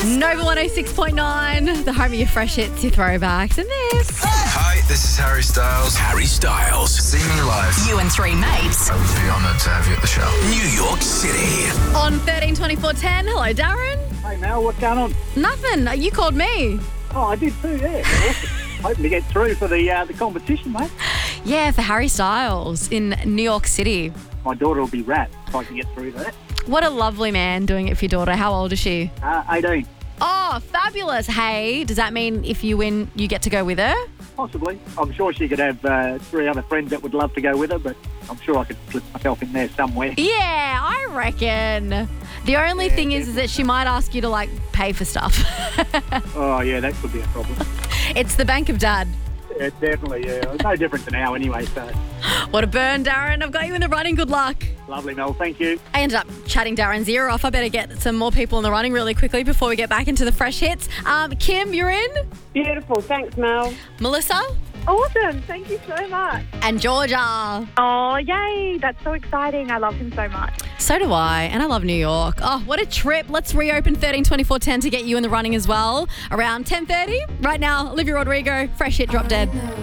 Nova 106.9, the home of your fresh hits, your throwbacks, and this. Hi, this is Harry Styles. Harry Styles. See me live. You and three mates. I would be honoured to have you at the show. New York City. On 132410, hello Darren. Hey Mel, what's going on? Nothing, you called me. Oh, I did too, yeah. Awesome. Hoping to get through for the competition, mate. Yeah, for Harry Styles in New York City. My daughter will be wrapped if I can get through that. What a lovely man doing it for your daughter. How old is she? 18, Oh, fabulous. Hey, does that mean if you win, you get to go with her? possibly. I'm sure she could have 3 other friends that would love to go with her, but I'm sure I could slip myself in there somewhere. Yeah, I reckon. The only thing is that she might ask you to, like, pay for stuff. Oh, yeah, that could be a problem. It's the bank of dad. Yeah, definitely, yeah. It's no different to now anyway, so What a burn, Darren. I've got you in the running. Good luck. lovely, Mel. Thank you. I ended up chatting Darren's ear off. I better get some more people in the running really quickly before we get back into the fresh hits. Kim, you're in? Beautiful. Thanks, Mel. Melissa? Awesome. Thank you so much. And Georgia. Oh, yay. That's so exciting. I love him so much. So do I, and I love New York. Oh, what a trip. Let's reopen 132410 to get you in the running as well. Around 10:30. Right now, Olivia Rodrigo, fresh hit, Drop Dead.